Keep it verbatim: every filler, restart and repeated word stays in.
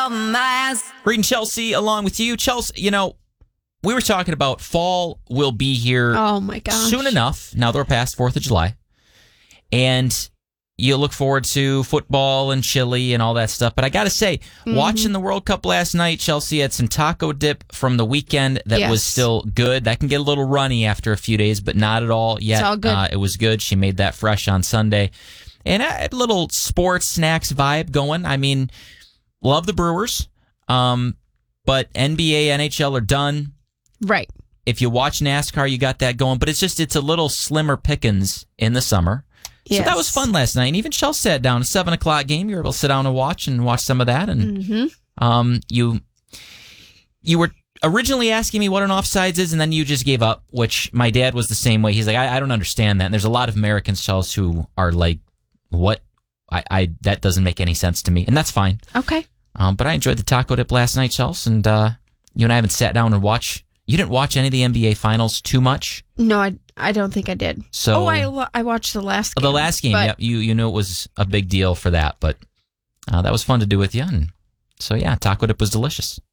Reading Chelsea along with you. Chelsea, you know, we were talking about fall will be here oh my gosh. soon enough. Now that we're past fourth of July. And you look forward to football and chili and all that stuff. But I got to say, mm-hmm. watching the World Cup last night, Chelsea had some taco dip from the weekend that yes. was still good. That can get a little runny after a few days, but not at all yet. It's all good. Uh, it was good. She made that fresh on Sunday. And a little sports snacks vibe going. I mean, love the Brewers. Um, but N B A, N H L are done. Right. If you watch NASCAR, you got that going. But it's just, it's a little slimmer pickings in the summer. Yes. So that was fun last night. And even Chelsea sat down, a seven o'clock game. You were able to sit down and watch and watch some of that. And mm-hmm. um, you you were originally asking me what an offsides is, and then you just gave up, which my dad was the same way. He's like, I, I don't understand that. And there's a lot of Americans, Chelsea, who are like, what? I, I That doesn't make any sense to me. And that's fine. Okay. Um, but I enjoyed the taco dip last night, Chelsea. And uh, you and I haven't sat down and watched. You didn't watch any of the N B A finals too much? No, I, I don't think I did. So, oh, I, I watched the last game. The last game, but... yep. You, you knew it was a big deal for that, but uh, that was fun to do with you. And so, yeah, taco dip was delicious.